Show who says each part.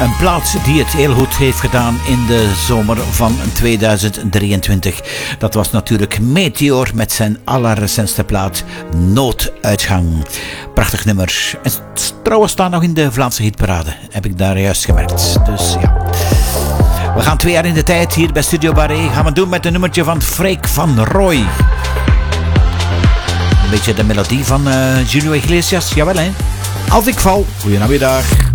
Speaker 1: Een plaat die het heel goed heeft gedaan in de zomer van 2023. Dat was natuurlijk Meteor met zijn allerrecentste plaat Nooduitgang. Prachtig nummer. En trouwens staan nog in de Vlaamse hitparade. Heb ik daar juist gemerkt. Dus ja. We gaan 2 jaar in de tijd hier bij Studio Barré. Gaan we doen met een nummertje van Freek van Rooij. Een beetje de melodie van Julio Iglesias. Jawel hè. Als ik val. Goedenamiddag.